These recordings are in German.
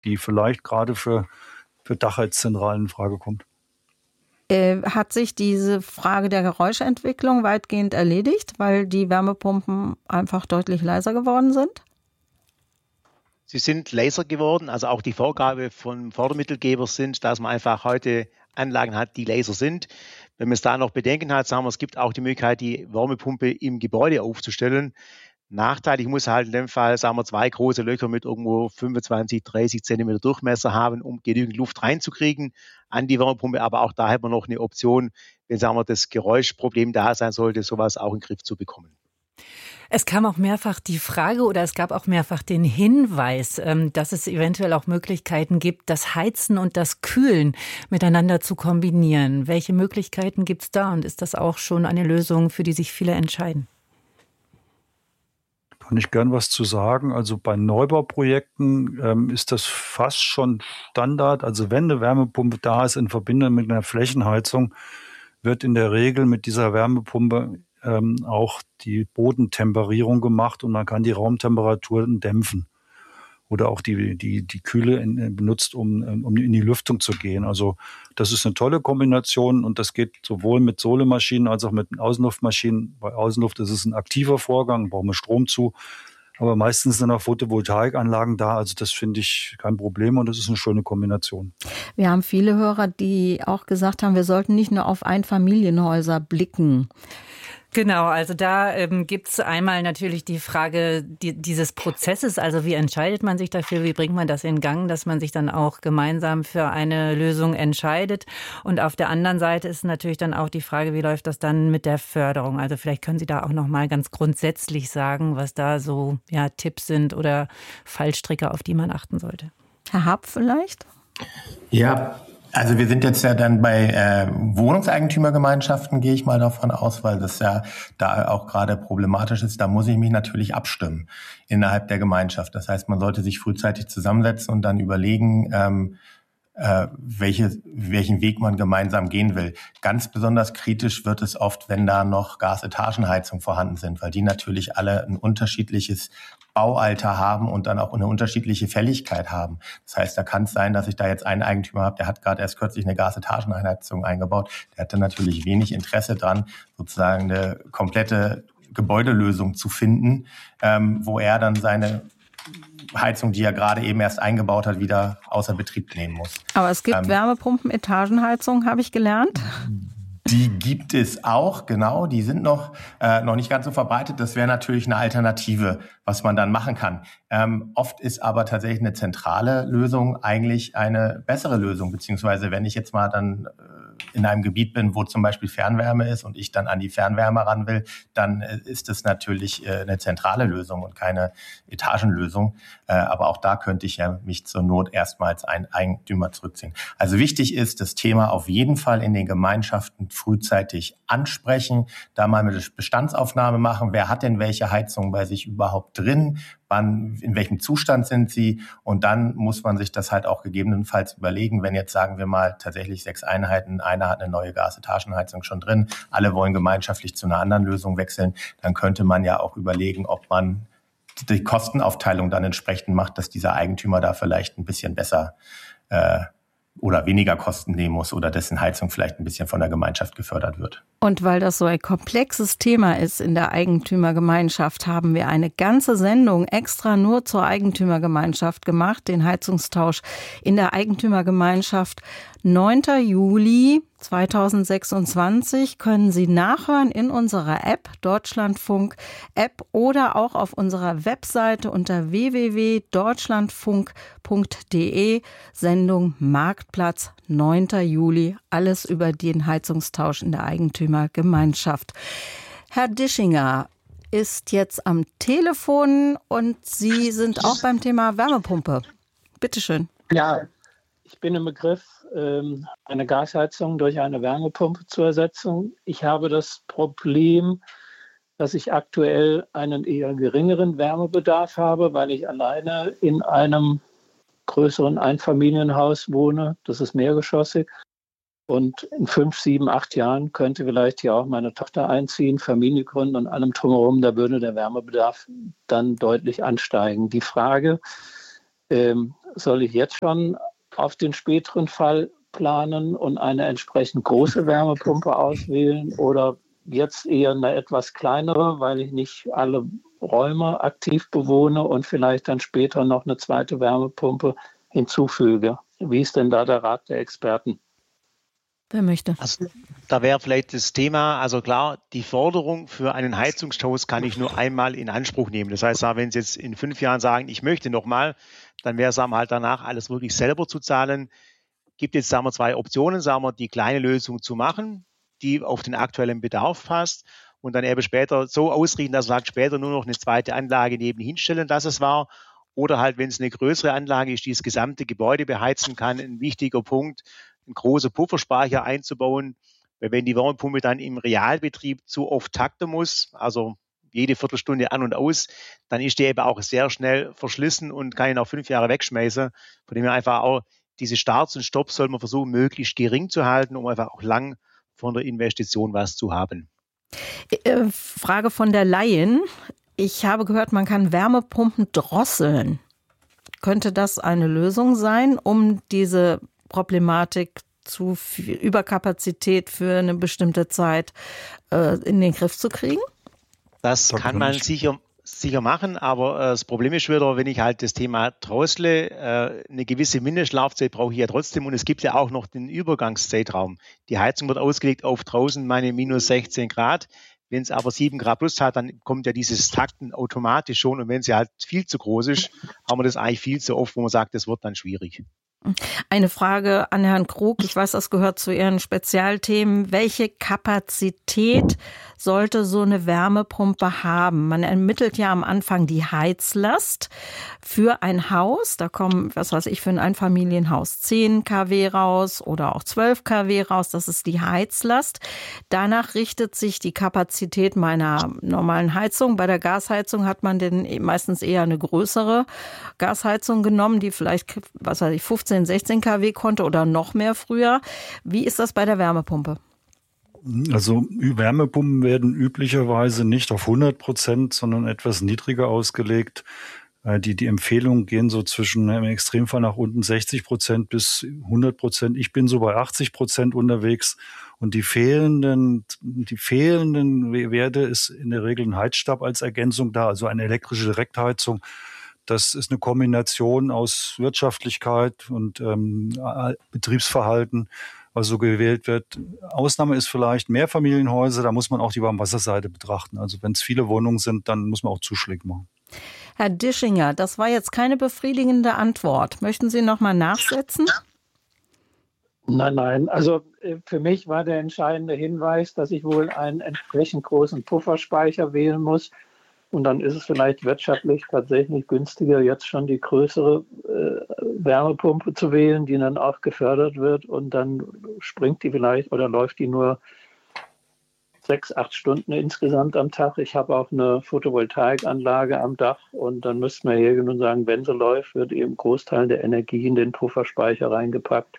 die vielleicht gerade für Dachheizzentralen in Frage kommt. Hat sich diese Frage der Geräuschentwicklung weitgehend erledigt, weil die Wärmepumpen einfach deutlich leiser geworden sind? Sie sind leiser geworden, also auch die Vorgabe von Fördermittelgeber sind, dass man einfach heute Anlagen hat, die leiser sind. Wenn man es da noch Bedenken hat, sagen wir, es gibt auch die Möglichkeit, die Wärmepumpe im Gebäude aufzustellen. Nachteilig muss halt in dem Fall, sagen wir, 2 große Löcher mit irgendwo 25, 30 Zentimeter Durchmesser haben, um genügend Luft reinzukriegen an die Wärmepumpe. Aber auch da hat man noch eine Option, wenn, sagen wir, das Geräuschproblem da sein sollte, sowas auch in den Griff zu bekommen. Es kam auch mehrfach die Frage oder es gab auch mehrfach den Hinweis, dass es eventuell auch Möglichkeiten gibt, das Heizen und das Kühlen miteinander zu kombinieren. Welche Möglichkeiten gibt es da und ist das auch schon eine Lösung, für die sich viele entscheiden? Kann ich gern was zu sagen. Also bei Neubauprojekten ist das fast schon Standard. Also wenn eine Wärmepumpe da ist in Verbindung mit einer Flächenheizung, wird in der Regel mit dieser Wärmepumpe auch die Bodentemperierung gemacht und man kann die Raumtemperaturen dämpfen oder auch die Kühle benutzt, um in die Lüftung zu gehen. Also das ist eine tolle Kombination und das geht sowohl mit Solemaschinen als auch mit Außenluftmaschinen. Bei Außenluft ist es ein aktiver Vorgang, brauchen wir Strom zu, aber meistens sind auch Photovoltaikanlagen da. Also das finde ich kein Problem und das ist eine schöne Kombination. Wir haben viele Hörer, die auch gesagt haben, wir sollten nicht nur auf Einfamilienhäuser blicken. Genau, also da gibt's einmal natürlich die Frage dieses Prozesses, also wie entscheidet man sich dafür, wie bringt man das in Gang, dass man sich dann auch gemeinsam für eine Lösung entscheidet. Und auf der anderen Seite ist natürlich dann auch die Frage, wie läuft das dann mit der Förderung. Also vielleicht können Sie da auch noch mal ganz grundsätzlich sagen, was da so Tipps sind oder Fallstricke, auf die man achten sollte. Herr Happ vielleicht? Ja, also wir sind jetzt ja dann bei Wohnungseigentümergemeinschaften, gehe ich mal davon aus, weil das ja da auch gerade problematisch ist. Da muss ich mich natürlich abstimmen innerhalb der Gemeinschaft. Das heißt, man sollte sich frühzeitig zusammensetzen und dann überlegen, welchen Weg man gemeinsam gehen will. Ganz besonders kritisch wird es oft, wenn da noch Gasetagenheizungen vorhanden sind, weil die natürlich alle ein unterschiedliches Baualter haben und dann auch eine unterschiedliche Fälligkeit haben. Das heißt, da kann es sein, dass ich da jetzt einen Eigentümer habe, der hat gerade erst kürzlich eine Gasetagenheizung eingebaut. Der hatte natürlich wenig Interesse dran, sozusagen eine komplette Gebäudelösung zu finden, wo er dann seine Heizung, die er gerade eben erst eingebaut hat, wieder außer Betrieb nehmen muss. Aber es gibt Wärmepumpen, Etagenheizung, habe ich gelernt. Die gibt es auch, genau. Die sind noch nicht ganz so verbreitet. Das wäre natürlich eine Alternative, was man dann machen kann. Oft ist aber tatsächlich eine zentrale Lösung eigentlich eine bessere Lösung. Beziehungsweise wenn ich jetzt mal dann in einem Gebiet bin, wo zum Beispiel Fernwärme ist und ich dann an die Fernwärme ran will, dann ist das natürlich eine zentrale Lösung und keine Etagenlösung. Aber auch da könnte ich ja mich zur Not erstmals einen Eigentümer zurückziehen. Also wichtig ist, das Thema auf jeden Fall in den Gemeinschaften frühzeitig ansprechen, da mal eine Bestandsaufnahme machen. Wer hat denn welche Heizungen bei sich überhaupt drin? In welchem Zustand sind sie? Und dann muss man sich das halt auch gegebenenfalls überlegen, wenn jetzt, sagen wir mal, tatsächlich 6 Einheiten, einer hat eine neue Gasetagenheizung schon drin, alle wollen gemeinschaftlich zu einer anderen Lösung wechseln, dann könnte man ja auch überlegen, ob man die Kostenaufteilung dann entsprechend macht, dass dieser Eigentümer da vielleicht ein bisschen besser oder weniger Kosten nehmen muss oder dessen Heizung vielleicht ein bisschen von der Gemeinschaft gefördert wird. Und weil das so ein komplexes Thema ist in der Eigentümergemeinschaft, haben wir eine ganze Sendung extra nur zur Eigentümergemeinschaft gemacht, den Heizungstausch in der Eigentümergemeinschaft. 9. Juli 2026 können Sie nachhören in unserer App, Deutschlandfunk-App oder auch auf unserer Webseite unter www.deutschlandfunk.de, Sendung Marktplatz, 9. Juli, alles über den Heizungstausch in der Eigentümergemeinschaft. Herr Dischinger ist jetzt am Telefon und Sie sind auch beim Thema Wärmepumpe. Bitte schön. Ja, ich bin im Begriff, eine Gasheizung durch eine Wärmepumpe zu ersetzen. Ich habe das Problem, dass ich aktuell einen eher geringeren Wärmebedarf habe, weil ich alleine in einem größeren Einfamilienhaus wohne. Das ist mehrgeschossig. Und in 5, 7, 8 Jahren könnte vielleicht hier auch meine Tochter einziehen, Familie gründen und allem drumherum. Da würde der Wärmebedarf dann deutlich ansteigen. Die Frage, Soll ich jetzt schon auf den späteren Fall planen und eine entsprechend große Wärmepumpe auswählen oder jetzt eher eine etwas kleinere, weil ich nicht alle Räume aktiv bewohne und vielleicht dann später noch eine zweite Wärmepumpe hinzufüge? Wie ist denn da der Rat der Experten? Wer möchte? Also, da wäre vielleicht das Thema, also klar, die Forderung für einen Heizungstausch kann ich nur einmal in Anspruch nehmen. Das heißt, wenn Sie jetzt in 5 Jahren sagen, ich möchte nochmal, dann wäre es halt danach alles wirklich selber zu zahlen. Gibt jetzt, 2 Optionen, die kleine Lösung zu machen, die auf den aktuellen Bedarf passt und dann eben später so ausrichten, dass man sagt, später nur noch eine zweite Anlage nebenhin stellen, dass es war. Oder halt, wenn es eine größere Anlage ist, die das gesamte Gebäude beheizen kann, ein wichtiger Punkt, einen großen Pufferspeicher einzubauen, weil wenn die Wärmepumpe dann im Realbetrieb zu oft takten muss, also jede Viertelstunde an und aus, dann ist die eben auch sehr schnell verschlissen und kann ihn auch 5 Jahre wegschmeißen. Von dem her einfach auch diese Starts und Stops soll man versuchen, möglichst gering zu halten, um einfach auch lang von der Investition was zu haben. Frage von der Laien. Ich habe gehört, man kann Wärmepumpen drosseln. Könnte das eine Lösung sein, um diese Problematik zu Überkapazität für eine bestimmte Zeit in den Griff zu kriegen? Das kann man sicher machen, aber das Problem ist wieder, wenn ich halt das Thema drossle, eine gewisse Mindestlaufzeit brauche ich ja trotzdem und es gibt ja auch noch den Übergangszeitraum. Die Heizung wird ausgelegt auf draußen meine minus 16 Grad. Wenn es aber 7 Grad plus hat, dann kommt ja dieses Takten automatisch schon und wenn sie halt viel zu groß ist, haben wir das eigentlich viel zu oft, wo man sagt, das wird dann schwierig. Eine Frage an Herrn Krug. Ich weiß, das gehört zu Ihren Spezialthemen. Welche Kapazität sollte so eine Wärmepumpe haben? Man ermittelt ja am Anfang die Heizlast für ein Haus. Da kommen, was weiß ich, für ein Einfamilienhaus 10 kW raus oder auch 12 kW raus. Das ist die Heizlast. Danach richtet sich die Kapazität meiner normalen Heizung. Bei der Gasheizung hat man denn meistens eher eine größere Gasheizung genommen, die vielleicht, was weiß ich, 15, 16 kW konnte oder noch mehr früher. Wie ist das bei der Wärmepumpe? Also Wärmepumpen werden üblicherweise nicht auf 100%, sondern etwas niedriger ausgelegt. Die Empfehlungen gehen so zwischen im Extremfall nach unten 60% bis 100%. Ich bin so bei 80% unterwegs. Und die fehlenden Werte ist in der Regel ein Heizstab als Ergänzung da, also eine elektrische Direktheizung. Das ist eine Kombination aus Wirtschaftlichkeit und Betriebsverhalten, was so gewählt wird. Ausnahme ist vielleicht Mehrfamilienhäuser, da muss man auch die Warmwasserseite betrachten. Also wenn es viele Wohnungen sind, dann muss man auch Zuschläge machen. Herr Dischinger, das war jetzt keine befriedigende Antwort. Möchten Sie noch mal nachsetzen? Nein. Also für mich war der entscheidende Hinweis, dass ich wohl einen entsprechend großen Pufferspeicher wählen muss. Und dann ist es vielleicht wirtschaftlich tatsächlich günstiger, jetzt schon die größere Wärmepumpe zu wählen, die dann auch gefördert wird. Und dann springt die vielleicht oder läuft die nur 6, 8 Stunden insgesamt am Tag. Ich habe auch eine Photovoltaikanlage am Dach. Und dann müsste man hergehen und sagen, wenn sie läuft, wird eben ein Großteil der Energie in den Pufferspeicher reingepackt.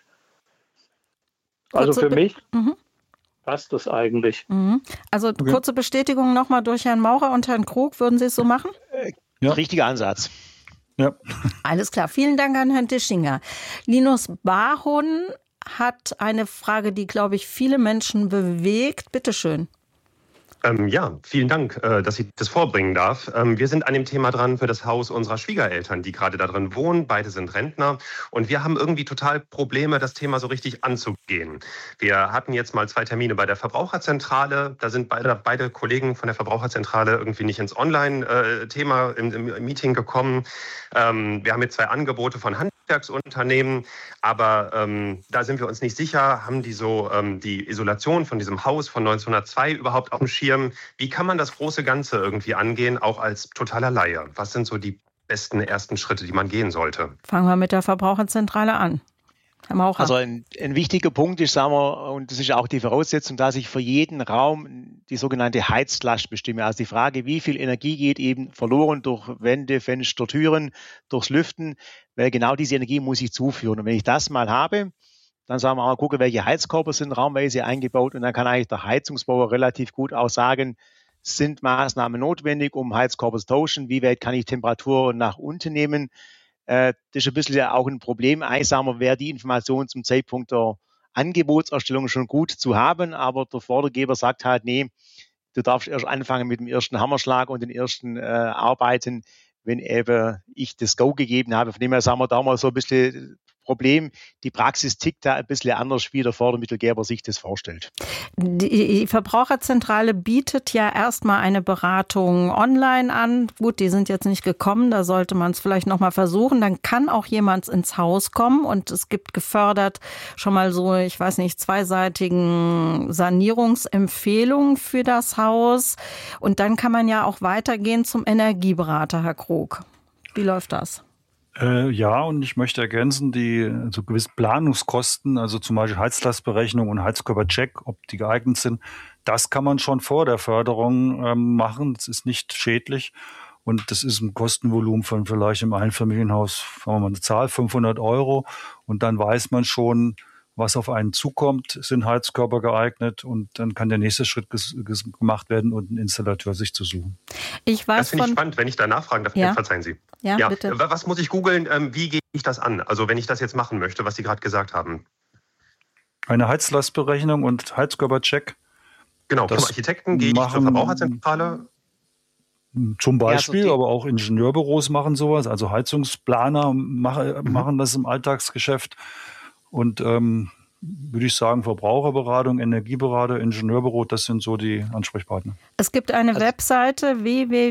Also für mich passt das eigentlich. Also kurze Bestätigung nochmal durch Herrn Maurer und Herrn Krug. Würden Sie es so machen? Ja. Richtiger Ansatz. Ja. Alles klar. Vielen Dank an Herrn Dischinger. Linus Barhon hat eine Frage, die, glaube ich, viele Menschen bewegt. Bitte schön. Ja, vielen Dank, dass ich das vorbringen darf. Wir sind an dem Thema dran für das Haus unserer Schwiegereltern, die gerade da drin wohnen. Beide sind Rentner und wir haben irgendwie total Probleme, das Thema so richtig anzugehen. Wir hatten jetzt mal 2 Termine bei der Verbraucherzentrale. Da sind beide Kollegen von der Verbraucherzentrale irgendwie nicht ins Online-Thema im Meeting gekommen. Wir haben jetzt 2 Angebote von Handwerksunternehmen, aber da sind wir uns nicht sicher, haben die so die Isolation von diesem Haus von 1902 überhaupt auf dem Schirm? Wie kann man das große Ganze irgendwie angehen, auch als totaler Laie? Was sind so die besten ersten Schritte, die man gehen sollte? Fangen wir mit der Verbraucherzentrale an. Herr Maurer. Also ein wichtiger Punkt ist, und das ist auch die Voraussetzung, dass ich für jeden Raum die sogenannte Heizlast bestimme. Also die Frage, wie viel Energie geht eben verloren durch Wände, Fenster, Türen, durchs Lüften, weil genau diese Energie muss ich zuführen. Und wenn ich das mal habe, dann sagen wir mal gucken, welche Heizkörper sind raumweise eingebaut und dann kann eigentlich der Heizungsbauer relativ gut auch sagen, sind Maßnahmen notwendig, um Heizkörper zu tauschen, wie weit kann ich Temperatur nach unten nehmen. Das ist ein bisschen auch ein Problem. Eigentlich sagen wir, wäre die Information zum Zeitpunkt der Angebotserstellung schon gut zu haben, aber der Vordergeber sagt halt, nee, du darfst erst anfangen mit dem ersten Hammerschlag und den ersten Arbeiten, wenn eben ich das Go gegeben habe. Von dem her sagen wir, da haben wir so ein bisschen Problem. Die Praxis tickt da ein bisschen anders, wie der Fördermittelgeber sich das vorstellt. Die Verbraucherzentrale bietet ja erstmal eine Beratung online an. Gut, die sind jetzt nicht gekommen, da sollte man es vielleicht nochmal versuchen. Dann kann auch jemand ins Haus kommen und es gibt gefördert schon mal so, ich weiß nicht, zweiseitigen Sanierungsempfehlungen für das Haus. Und dann kann man ja auch weitergehen zum Energieberater, Herr Krog. Wie läuft das? Ja, und ich möchte ergänzen, die so gewisse Planungskosten, also zum Beispiel Heizlastberechnung und Heizkörpercheck, ob die geeignet sind, das kann man schon vor der Förderung machen. Das ist nicht schädlich. Und das ist ein Kostenvolumen von vielleicht im Einfamilienhaus, sagen wir mal eine Zahl, 500 €. Und dann weiß man schon, was auf einen zukommt, sind Heizkörper geeignet und dann kann der nächste Schritt gemacht werden und einen Installateur sich zu suchen. Das finde ich spannend, wenn ich da nachfragen darf. Ja. Verzeihen Sie. Ja, bitte. Was muss ich googeln? Wie gehe ich das an? Also wenn ich das jetzt machen möchte, was Sie gerade gesagt haben. Eine Heizlastberechnung und Heizkörpercheck. Genau, zum Architekten gehe ich zur Verbraucherzentrale. Zum Beispiel, aber auch Ingenieurbüros machen sowas. Also Heizungsplaner machen das im Alltagsgeschäft. Und würde ich sagen, Verbraucherberatung, Energieberater, Ingenieurbüro, das sind so die Ansprechpartner. Es gibt eine Webseite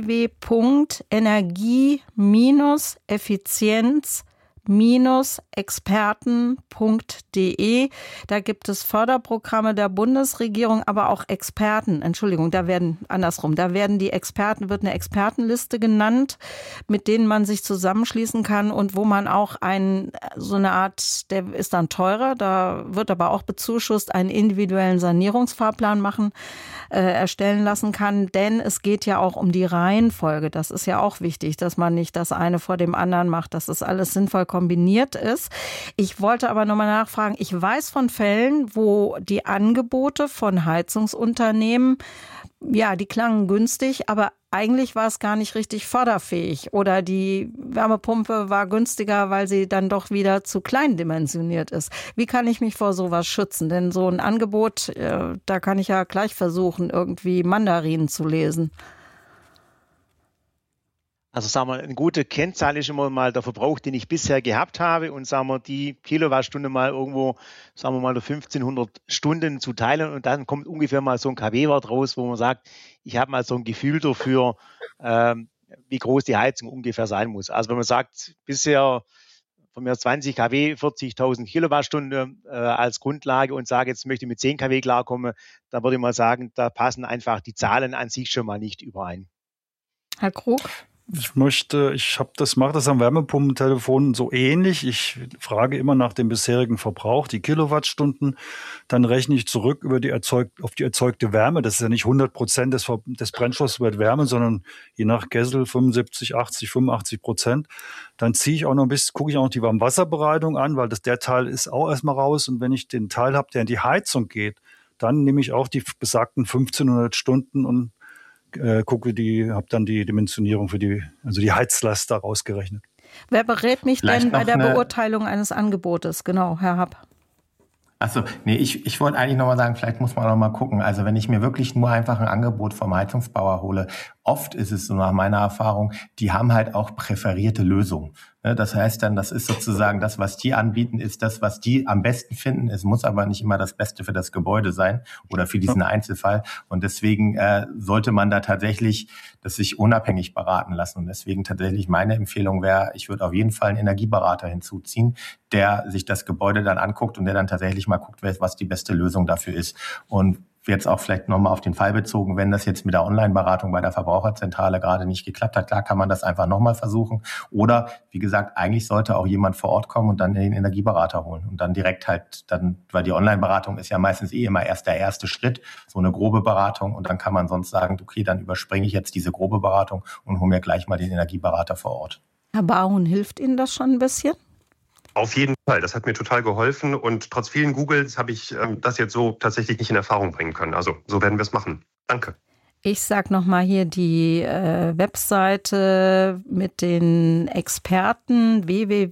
www.energie-effizienz-experten.de. Da gibt es Förderprogramme der Bundesregierung, aber auch Experten. Da werden die Experten, wird eine Expertenliste genannt, mit denen man sich zusammenschließen kann und wo man auch so eine Art, der ist dann teurer, da wird aber auch bezuschusst, einen individuellen Sanierungsfahrplan erstellen lassen kann, denn es geht ja auch um die Reihenfolge. Das ist ja auch wichtig, dass man nicht das eine vor dem anderen macht, dass das alles sinnvoll kombiniert ist. Ich wollte aber nochmal nachfragen, ich weiß von Fällen, wo die Angebote von Heizungsunternehmen, ja, die klangen günstig, aber eigentlich war es gar nicht richtig förderfähig oder die Wärmepumpe war günstiger, weil sie dann doch wieder zu klein dimensioniert ist. Wie kann ich mich vor sowas schützen? Denn so ein Angebot, da kann ich ja gleich versuchen, irgendwie Mandarinen zu lesen. Also sagen wir, eine gute Kennzahl ist immer mal der Verbrauch, den ich bisher gehabt habe und sagen wir, die Kilowattstunde mal irgendwo, sagen wir mal, 1500 Stunden zu teilen und dann kommt ungefähr mal so ein kW-Wert raus, wo man sagt, ich habe mal so ein Gefühl dafür, wie groß die Heizung ungefähr sein muss. Also wenn man sagt, bisher von mir 20 kW, 40.000 Kilowattstunden als Grundlage und sage, jetzt möchte ich mit 10 kW klarkommen, dann würde ich mal sagen, da passen einfach die Zahlen an sich schon mal nicht überein. Herr Krug? Ich mache das am Wärmepumpentelefon so ähnlich. Ich frage immer nach dem bisherigen Verbrauch, die Kilowattstunden. Dann rechne ich zurück auf die erzeugte Wärme. Das ist ja nicht 100% des Brennstoffs wird Wärme, sondern je nach Gessel 75, 80, 85%. Dann gucke ich auch noch die Warmwasserbereitung an, weil der Teil ist auch erstmal raus. Und wenn ich den Teil habe, der in die Heizung geht, dann nehme ich auch die besagten 1500 Stunden und habe dann die Dimensionierung für die Heizlast daraus gerechnet. Wer berät mich denn bei der Beurteilung eines Angebotes? Genau, Herr Happ. Achso, nee, ich wollte eigentlich nochmal sagen, vielleicht muss man noch mal gucken. Also wenn ich mir wirklich nur einfach ein Angebot vom Heizungsbauer hole, oft ist es so nach meiner Erfahrung, die haben halt auch präferierte Lösungen. Das heißt dann, das ist sozusagen das, was die anbieten, ist das, was die am besten finden. Es muss aber nicht immer das Beste für das Gebäude sein oder für diesen Einzelfall. Und deswegen sollte man da tatsächlich das sich unabhängig beraten lassen. Und deswegen tatsächlich meine Empfehlung wäre, ich würde auf jeden Fall einen Energieberater hinzuziehen, der sich das Gebäude dann anguckt und der dann tatsächlich mal guckt, was die beste Lösung dafür ist. Und jetzt auch vielleicht nochmal auf den Fall bezogen, wenn das jetzt mit der Online-Beratung bei der Verbraucherzentrale gerade nicht geklappt hat, klar kann man das einfach nochmal versuchen. Oder, wie gesagt, eigentlich sollte auch jemand vor Ort kommen und dann den Energieberater holen. Und dann direkt weil die Online-Beratung ist ja meistens immer erst der erste Schritt, so eine grobe Beratung. Und dann kann man sonst sagen, okay, dann überspringe ich jetzt diese grobe Beratung und hole mir gleich mal den Energieberater vor Ort. Herr Baun, hilft Ihnen das schon ein bisschen? Auf jeden Fall, das hat mir total geholfen und trotz vielen Googles habe ich das jetzt so tatsächlich nicht in Erfahrung bringen können. Also so werden wir es machen. Danke. Ich sag nochmal hier die Webseite mit den Experten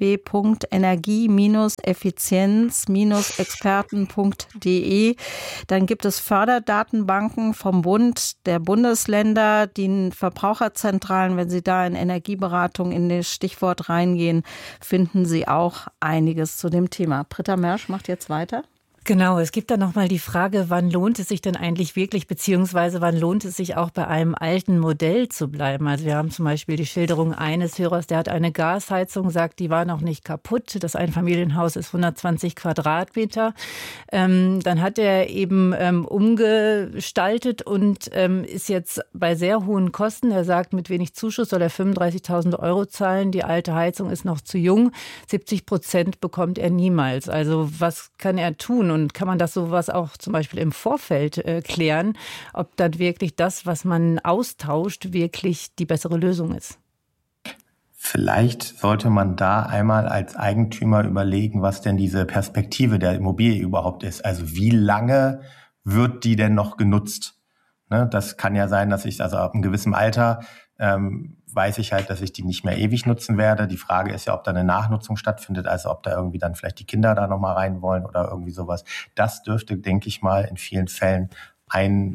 www.energie-effizienz-experten.de. Dann gibt es Förderdatenbanken vom Bund, der Bundesländer, die Verbraucherzentralen. Wenn Sie da in Energieberatung in das Stichwort reingehen, finden Sie auch einiges zu dem Thema. Britta Mersch macht jetzt weiter. Genau, es gibt dann nochmal die Frage, wann lohnt es sich denn eigentlich wirklich, beziehungsweise wann lohnt es sich auch bei einem alten Modell zu bleiben? Also wir haben zum Beispiel die Schilderung eines Hörers, der hat eine Gasheizung, sagt, die war noch nicht kaputt. Das Einfamilienhaus ist 120 Quadratmeter. Dann hat er eben umgestaltet und ist jetzt bei sehr hohen Kosten. Er sagt, mit wenig Zuschuss soll er 35.000 € zahlen. Die alte Heizung ist noch zu jung. 70% bekommt er niemals. Also was kann er tun? Und kann man das sowas auch zum Beispiel im Vorfeld klären, ob dann wirklich das, was man austauscht, wirklich die bessere Lösung ist? Vielleicht sollte man da einmal als Eigentümer überlegen, was denn diese Perspektive der Immobilie überhaupt ist. Also wie lange wird die denn noch genutzt? Ne, das kann ja sein, dass ich also ab einem gewissen Alter weiß ich halt, dass ich die nicht mehr ewig nutzen werde. Die Frage ist ja, ob da eine Nachnutzung stattfindet, also ob da irgendwie dann vielleicht die Kinder da nochmal rein wollen oder irgendwie sowas. Das dürfte, denke ich mal, in vielen Fällen eine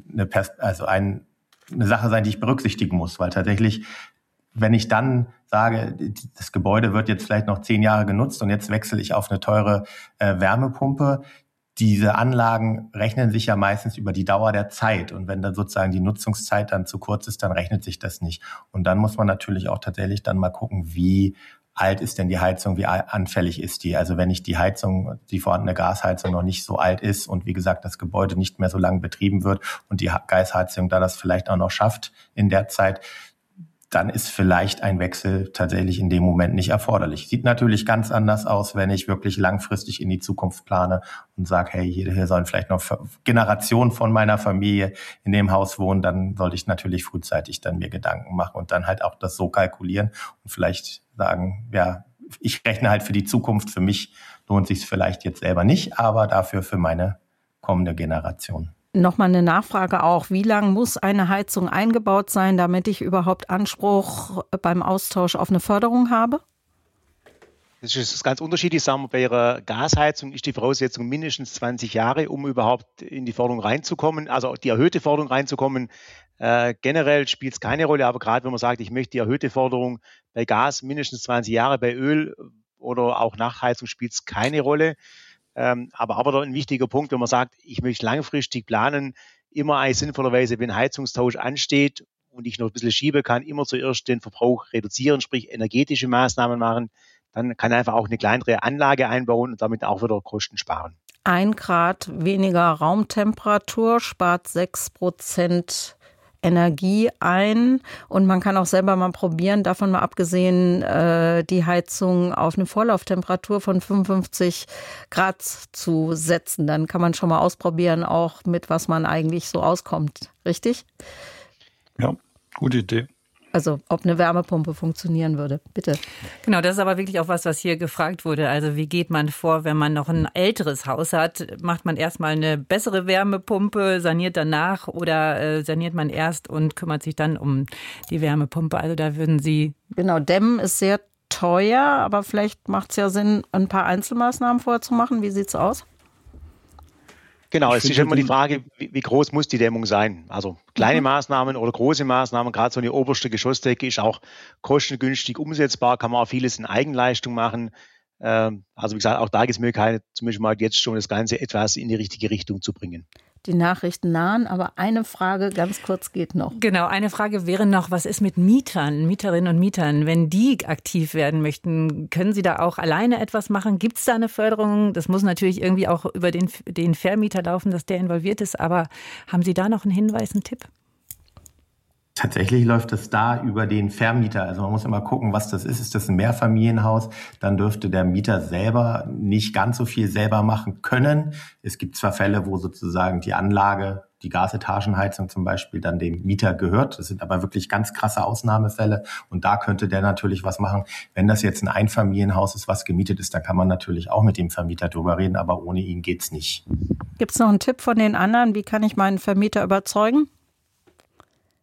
Sache sein, die ich berücksichtigen muss, weil tatsächlich, wenn ich dann sage, das Gebäude wird jetzt vielleicht noch 10 Jahre genutzt und jetzt wechsle ich auf eine teure Wärmepumpe, diese Anlagen rechnen sich ja meistens über die Dauer der Zeit. Und wenn dann sozusagen die Nutzungszeit dann zu kurz ist, dann rechnet sich das nicht. Und dann muss man natürlich auch tatsächlich dann mal gucken, wie alt ist denn die Heizung, wie anfällig ist die. Also wenn ich die vorhandene Gasheizung noch nicht so alt ist und wie gesagt, das Gebäude nicht mehr so lange betrieben wird und die Gasheizung da das vielleicht auch noch schafft in der Zeit, dann ist vielleicht ein Wechsel tatsächlich in dem Moment nicht erforderlich. Sieht natürlich ganz anders aus, wenn ich wirklich langfristig in die Zukunft plane und sage, hey, hier sollen vielleicht noch Generationen von meiner Familie in dem Haus wohnen, dann sollte ich natürlich frühzeitig dann mir Gedanken machen und dann halt auch das so kalkulieren und vielleicht sagen, ja, ich rechne halt für die Zukunft, für mich lohnt sich es vielleicht jetzt selber nicht, aber dafür für meine kommende Generation. Nochmal eine Nachfrage auch. Wie lang muss eine Heizung eingebaut sein, damit ich überhaupt Anspruch beim Austausch auf eine Förderung habe? Das ist ganz unterschiedlich. Sagen wir, bei Ihrer Gasheizung ist die Voraussetzung mindestens 20 Jahre, um überhaupt in die Förderung reinzukommen, also die erhöhte Förderung reinzukommen. Generell spielt es keine Rolle, aber gerade wenn man sagt, ich möchte die erhöhte Förderung bei Gas mindestens 20 Jahre, bei Öl oder auch Nachheizung spielt es keine Rolle. Aber doch ein wichtiger Punkt, wenn man sagt, ich möchte langfristig planen, immer eigentlich sinnvollerweise, wenn Heizungstausch ansteht und ich noch ein bisschen schieben kann, immer zuerst den Verbrauch reduzieren, sprich energetische Maßnahmen machen, dann kann einfach auch eine kleinere Anlage einbauen und damit auch wieder Kosten sparen. 1 Grad weniger Raumtemperatur spart 6% Energie ein und man kann auch selber mal probieren, davon mal abgesehen, die Heizung auf eine Vorlauftemperatur von 55 Grad zu setzen. Dann kann man schon mal ausprobieren, auch mit was man eigentlich so auskommt. Richtig? Ja, gute Idee. Also ob eine Wärmepumpe funktionieren würde. Bitte. Genau, das ist aber wirklich auch was hier gefragt wurde. Also wie geht man vor, wenn man noch ein älteres Haus hat? Macht man erstmal eine bessere Wärmepumpe, saniert danach oder saniert man erst und kümmert sich dann um die Wärmepumpe? Also da würden Sie... Genau, dämmen ist sehr teuer, aber vielleicht macht es ja Sinn, ein paar Einzelmaßnahmen vorzumachen. Wie sieht es aus? Genau, es ist immer die Frage, wie groß muss die Dämmung sein? Also kleine Maßnahmen oder große Maßnahmen, gerade so eine oberste Geschossdecke ist auch kostengünstig umsetzbar, kann man auch vieles in Eigenleistung machen. Also wie gesagt, auch da gibt es Möglichkeiten, zum Beispiel mal jetzt schon das Ganze etwas in die richtige Richtung zu bringen. Die Nachrichten nahen, aber eine Frage ganz kurz geht noch. Genau, eine Frage wäre noch, was ist mit Mieterinnen und Mietern? Wenn die aktiv werden möchten, können sie da auch alleine etwas machen? Gibt es da eine Förderung? Das muss natürlich irgendwie auch über den Vermieter laufen, dass der involviert ist. Aber haben Sie da noch einen Hinweis, einen Tipp? Tatsächlich läuft es da über den Vermieter. Also man muss immer gucken, was das ist. Ist das ein Mehrfamilienhaus? Dann dürfte der Mieter selber nicht ganz so viel selber machen können. Es gibt zwar Fälle, wo sozusagen die Anlage, die Gasetagenheizung zum Beispiel, dann dem Mieter gehört. Das sind aber wirklich ganz krasse Ausnahmefälle. Und da könnte der natürlich was machen. Wenn das jetzt ein Einfamilienhaus ist, was gemietet ist, dann kann man natürlich auch mit dem Vermieter drüber reden. Aber ohne ihn geht's nicht. Gibt es noch einen Tipp von den anderen? Wie kann ich meinen Vermieter überzeugen?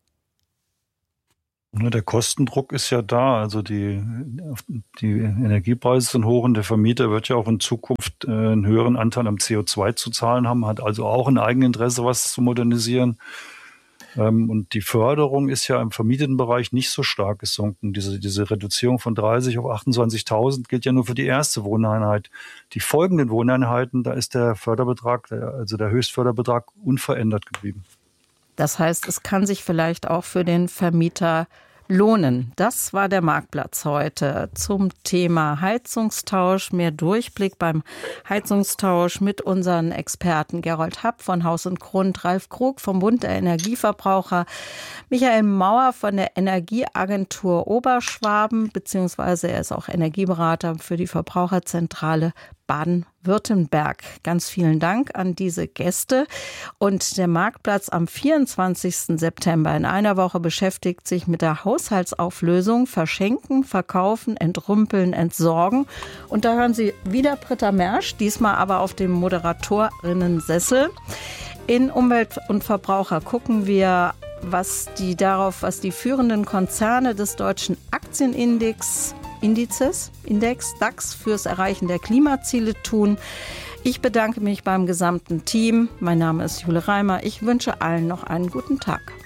Der Kostendruck ist ja da. Also die Energiepreise sind hoch und der Vermieter wird ja auch in Zukunft einen höheren Anteil am CO2 zu zahlen haben, hat also auch ein Eigeninteresse, was zu modernisieren. Und die Förderung ist ja im vermieteten Bereich nicht so stark gesunken. Diese Reduzierung von 30 auf 28.000 gilt ja nur für die erste Wohneinheit. Die folgenden Wohneinheiten, da ist der Förderbetrag, also der Höchstförderbetrag, unverändert geblieben. Das heißt, es kann sich vielleicht auch für den Vermieter lohnen. Das war der Marktplatz heute zum Thema Heizungstausch. Mehr Durchblick beim Heizungstausch mit unseren Experten Gerold Happ von Haus und Grund, Ralf Krug vom Bund der Energieverbraucher, Michael Mauer von der Energieagentur Oberschwaben, beziehungsweise er ist auch Energieberater für die Verbraucherzentrale Baden-Württemberg. Ganz vielen Dank an diese Gäste. Und der Marktplatz am 24. September in einer Woche beschäftigt sich mit der Haushaltsauflösung, Verschenken, Verkaufen, Entrümpeln, Entsorgen. Und da hören Sie wieder Britta Mersch, diesmal aber auf dem Moderatorinnensessel. In Umwelt und Verbraucher gucken wir, was die führenden Konzerne des deutschen Aktienindex DAX fürs Erreichen der Klimaziele tun. Ich bedanke mich beim gesamten Team. Mein Name ist Jule Reimer. Ich wünsche allen noch einen guten Tag.